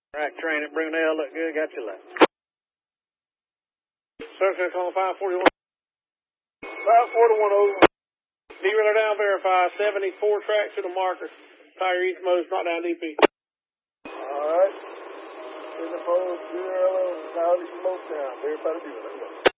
Track train at Brunel, look good, got you left. Search call 541. 541 over. Derailleur down, verify. 74 tracks to the marker. Tire east most, not down DP. Alright. In the post, derailleur, now east most down. Verify the derailleur.